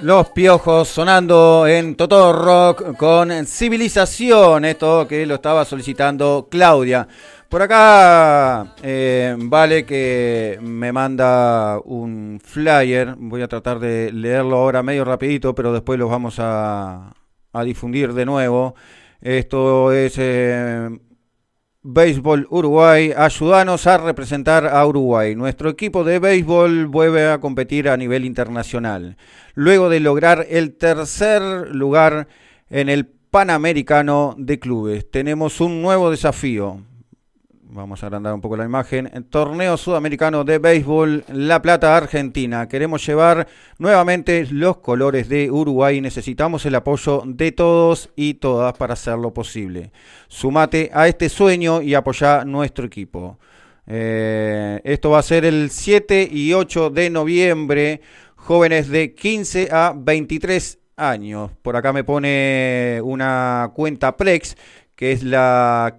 Los Piojos sonando en Totó Rock con Civilización, esto que lo estaba solicitando Claudia. Por acá Vale que me manda un flyer, voy a tratar de leerlo ahora medio rapidito, pero después los vamos a difundir de nuevo. Esto es Béisbol Uruguay, ayúdanos a representar a Uruguay. Nuestro equipo de béisbol vuelve a competir a nivel internacional. Luego de lograr el tercer lugar en el Panamericano de Clubes, tenemos un nuevo desafío. Vamos a agrandar un poco la imagen. El Torneo Sudamericano de Béisbol La Plata, Argentina. Queremos llevar nuevamente los colores de Uruguay y necesitamos el apoyo de todos y todas para hacerlo posible. Sumate a este sueño y apoyá nuestro equipo. Esto va a ser el 7 y 8 de noviembre. Jóvenes de 15 a 23 años. Por acá me pone una cuenta Plex, que es la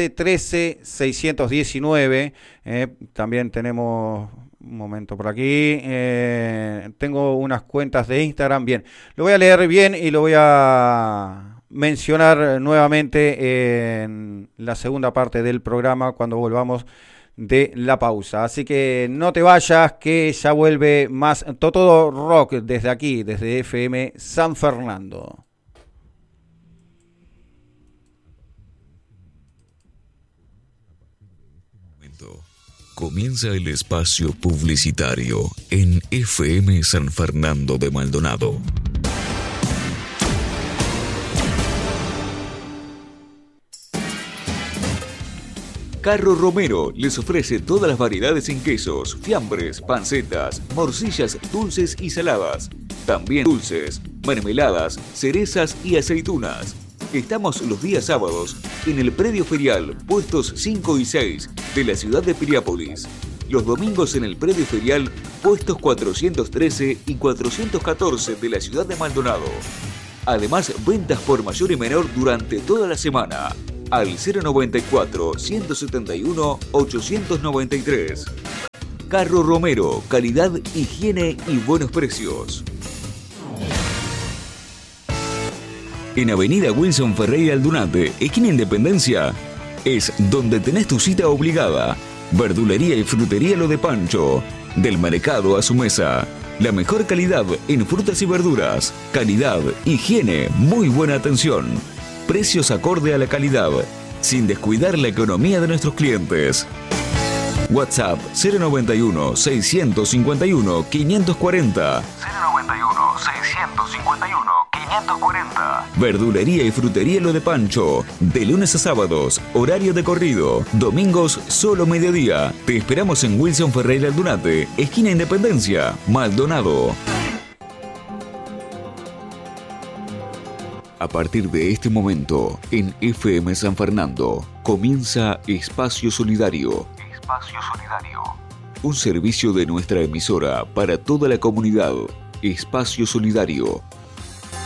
1513-619. También tenemos, un momento por aquí, tengo unas cuentas de Instagram. Bien, lo voy a leer bien y lo voy a mencionar nuevamente en la segunda parte del programa cuando volvamos de la pausa. Así que no te vayas, que ya vuelve más Totó Rock desde aquí, desde FM San Fernando. Comienza el espacio publicitario en FM San Fernando de Maldonado. Carro Romero les ofrece todas las variedades en quesos, fiambres, pancetas, morcillas dulces y saladas. También dulces, mermeladas, cerezas y aceitunas. Estamos los días sábados en el predio ferial, puestos 5 y 6 de la ciudad de Piriápolis. Los domingos en el predio ferial, puestos 413 y 414 de la ciudad de Maldonado. Además, ventas por mayor y menor durante toda la semana. Al 094-171-893. Carro Romero, calidad, higiene y buenos precios. En Avenida Wilson Ferreira Aldunate, esquina Independencia, es donde tenés tu cita obligada. Verdulería y frutería Lo de Pancho. Del mercado a su mesa. La mejor calidad en frutas y verduras. Calidad, higiene, muy buena atención. Precios acorde a la calidad, sin descuidar la economía de nuestros clientes. WhatsApp 091-651-540. 091-651-540. Verdulería y frutería Lo de Pancho. De lunes a sábados, horario de corrido. Domingos, solo mediodía. Te esperamos en Wilson Ferreira Aldunate, esquina Independencia, Maldonado. A partir de este momento, en FM San Fernando, comienza Espacio Solidario. Espacio Solidario. Un servicio de nuestra emisora para toda la comunidad. Espacio Solidario.